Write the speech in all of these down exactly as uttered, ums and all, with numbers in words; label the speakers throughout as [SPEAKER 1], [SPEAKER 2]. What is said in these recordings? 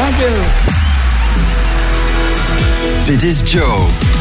[SPEAKER 1] Thank you.
[SPEAKER 2] Dit is Joe.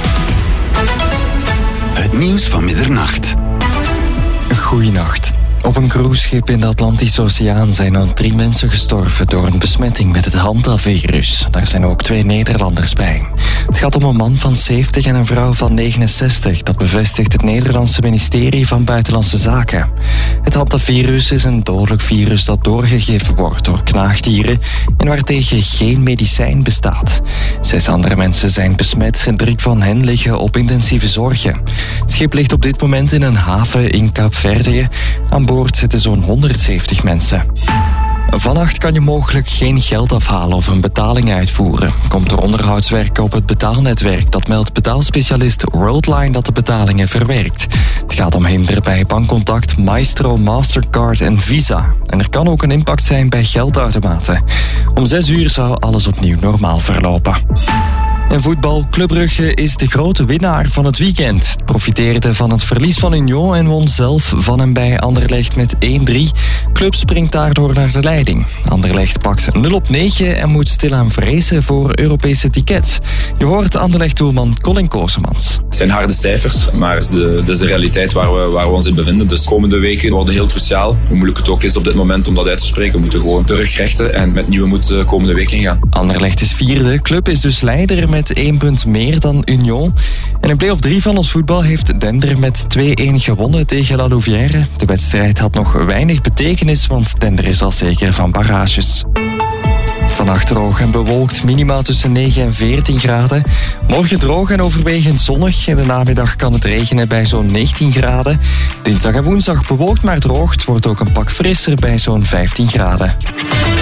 [SPEAKER 2] Het nieuws van middernacht.
[SPEAKER 3] Goeienacht. Op een cruiseschip in de Atlantische Oceaan zijn al drie mensen gestorven door een besmetting met het Hantavirus. Daar zijn ook twee Nederlanders bij. Het gaat om een man van zeventig en een vrouw van negenenzestig. Dat bevestigt het Nederlandse ministerie van Buitenlandse Zaken. Het Hantavirus is een dodelijk virus dat doorgegeven wordt door knaagdieren en waartegen geen medicijn bestaat. Zes andere mensen zijn besmet en drie van hen liggen op intensieve zorgen. Het schip ligt op dit moment in een haven in Kaapverdië. Aan boord zitten zo'n honderdzeventig mensen. Vannacht kan je mogelijk geen geld afhalen of een betaling uitvoeren. Komt door onderhoudswerken op het betaalnetwerk. Dat meldt betaalspecialist Worldline dat de betalingen verwerkt. Het gaat om hinder bij bankcontact, Maestro, Mastercard en Visa. En er kan ook een impact zijn bij geldautomaten. Om zes uur zou alles opnieuw normaal verlopen. En voetbal, Club Brugge is de grote winnaar van het weekend. Het profiteerde van het verlies van Union en won zelf van en bij Anderlecht met één drie. Club springt daardoor naar de leiding. Anderlecht pakt nul op negen en moet stilaan vrezen voor Europese tickets. Je hoort Anderlecht-doelman Colin Koosemans.
[SPEAKER 4] Het zijn harde cijfers, maar het is de, dat is de realiteit waar we, waar we ons in bevinden. Dus de komende weken worden heel cruciaal. Hoe moeilijk het ook is op dit moment om dat uit te spreken. We moeten gewoon terugrechten en met nieuwe moed de komende week ingaan.
[SPEAKER 3] Anderlecht is vierde. Club is dus leider met één punt meer dan Union. En in play-off drie van ons voetbal heeft Dender met twee-één gewonnen tegen La Louvière. De wedstrijd had nog weinig betekenis, want Dender is al zeker van barrages. Vannacht droog en bewolkt, minimaal tussen negen en veertien graden. Morgen droog en overwegend zonnig. In de namiddag kan het regenen bij zo'n negentien graden. Dinsdag en woensdag bewolkt maar droog. Het wordt ook een pak frisser bij zo'n vijftien graden.